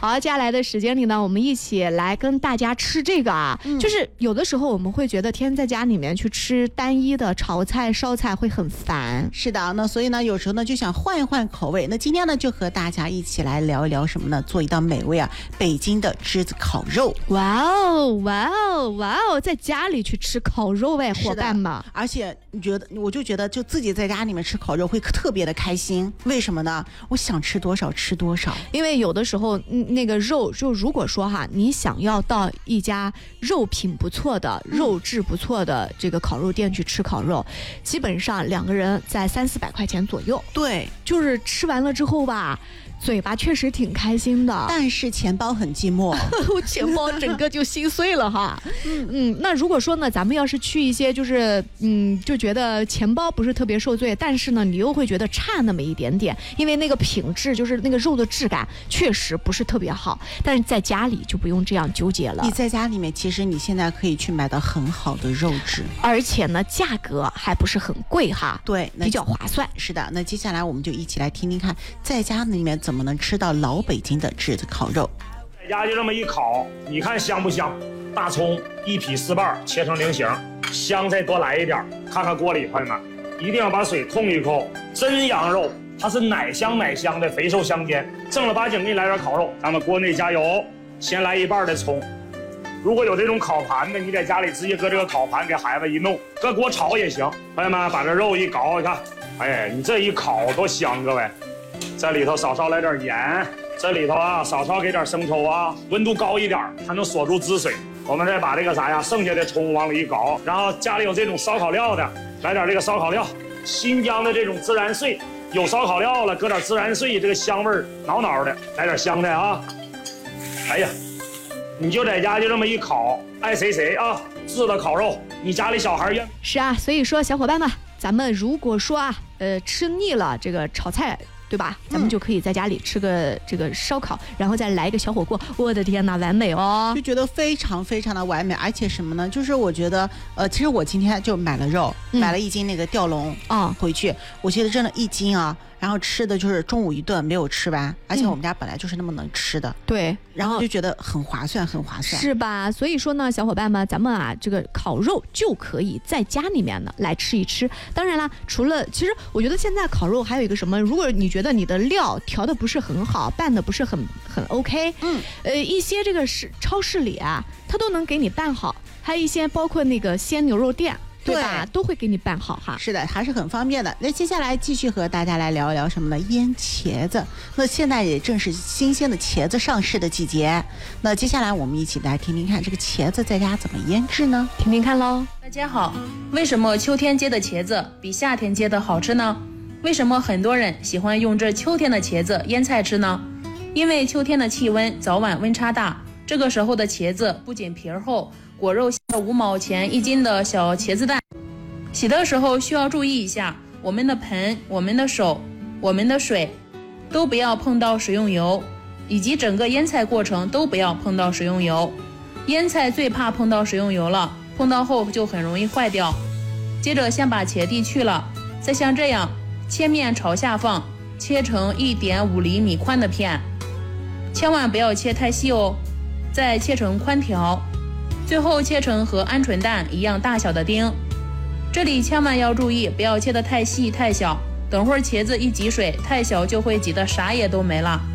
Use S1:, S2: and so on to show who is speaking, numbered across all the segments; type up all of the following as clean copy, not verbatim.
S1: 好，接下来的时间里呢，我们一起来跟大家吃这个啊，就是有的时候我们会觉得天天在家里面去吃单一的炒菜烧菜会很烦。
S2: 是的，那所以呢有时候呢就想换一换口味，那今天呢就和大家一起来聊一聊什么呢，做一道美味啊，北京的栀子烤肉。
S1: 哇哦哇哦哇哦，在家里去吃烤肉哎，伙伴们，
S2: 而且我就觉得就自己在家里面吃烤肉会特别的开心。为什么呢？我想吃多少吃多少。
S1: 因为有的时候那个肉，就如果说哈，你想要到一家肉品不错的、肉质不错的这个烤肉店去吃烤肉，基本上2个人在300-400块钱左右。
S2: 对，
S1: 就是吃完了之后吧，嘴巴确实挺开心的，
S2: 但是钱包很寂寞，
S1: 钱包整个就心碎了哈。那如果说呢，咱们要是去一些就是就觉得钱包不是特别受罪，但是呢你又会觉得差那么一点点，因为那个品质就是那个肉的质感确实不是特别好，但是在家里就不用这样纠结了。
S2: 你在家里面其实你现在可以去买到很好的肉质，
S1: 而且呢价格还不是很贵哈，
S2: 对，
S1: 比较划算。
S2: 是的，那接下来我们就一起来听听看在家里面怎么能吃到老北京的栀子烤肉。
S3: 在家就这么一烤，你看香不香？大葱一劈4瓣切成菱形，香菜多来一点，看看锅里，朋友们一定要把水控一控。真羊肉它是奶香奶香的，肥瘦相间。正儿八经给你来点烤肉，咱们锅内加油，先来1瓣的葱。如果有这种烤盘的，你在家里直接搁这个烤盘给孩子一弄，搁锅炒也行。朋友们把这肉一搞，你看，哎，你这一烤多香，各位。这里头稍来点盐，这里头啊稍给点生抽啊，温度高一点，它能锁住汁水。我们再把这个啥呀，剩下的葱往里一搞，然后家里有这种烧烤料的，来点这个烧烤料，新疆的这种孜然碎，有烧烤料了，搁点孜然碎，这个香味儿挠的，来点香菜啊。哎呀，你就在家就这么一烤，爱谁啊，炙的烤肉，你家里小孩愿。
S1: 是啊，所以说小伙伴们，咱们如果说啊，吃腻了这个炒菜，对吧？咱们就可以在家里吃个这个烧烤，然后再来一个小火锅。我的天哪，完美哦！
S2: 就觉得非常非常的完美，而且什么呢？就是我觉得，其实我今天就买了肉，买了1斤那个吊龙回去，我觉得真的1斤啊。然后吃的就是中午一顿没有吃完，而且我们家本来就是那么能吃的，
S1: 对，
S2: 然后就觉得很划算，
S1: 是吧？所以说呢，小伙伴们，咱们啊，这个烤肉就可以在家里面呢来吃一吃。当然啦，除了其实我觉得现在烤肉还有一个什么，如果你觉得你的料调的不是很好，拌的不是很 OK，一些这个超市里啊，它都能给你拌好，还有一些包括那个鲜牛肉店。对吧？都会给你拌好哈。
S2: 是的，还是很方便的。那接下来继续和大家来聊一聊什么呢？腌茄子。那现在也正是新鲜的茄子上市的季节。那接下来我们一起来听听看这个茄子在家怎么腌制呢？
S1: 听听看喽。
S4: 大家好，为什么秋天结的茄子比夏天结的好吃呢？为什么很多人喜欢用这秋天的茄子腌菜吃呢？因为秋天的气温早晚温差大，这个时候的茄子不仅皮儿厚，果肉像5毛钱1斤的小茄子蛋。洗的时候需要注意一下，我们的盆、我们的手、我们的水都不要碰到食用油，以及整个腌菜过程都不要碰到食用油。腌菜最怕碰到食用油了，碰到后就很容易坏掉。接着先把茄蒂去了，再像这样切面朝下放，切成1.5厘米宽的片，千万不要切太细哦，再切成宽条，最后切成和鹌鹑蛋一样大小的丁。这里千万要注意，不要切得太细太小，等会儿茄子一挤水，太小就会挤得啥也都没了。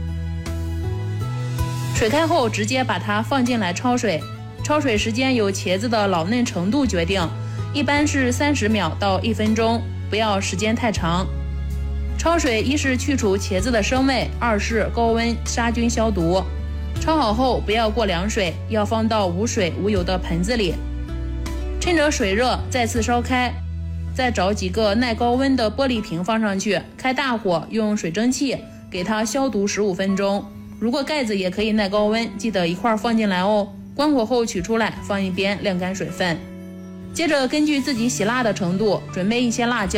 S4: 水开后直接把它放进来焯水，焯水时间由茄子的老嫩程度决定，一般是30秒到1分钟，不要时间太长。焯水一是去除茄子的生味，二是高温杀菌消毒。焯好后不要过凉水，要放到无水无油的盆子里，趁着水热再次烧开，再找几个耐高温的玻璃瓶放上去，开大火用水蒸气给它消毒15分钟。如果盖子也可以耐高温，记得一块放进来哦。关火后取出来放一边晾干水分。接着根据自己喜辣的程度准备一些辣椒。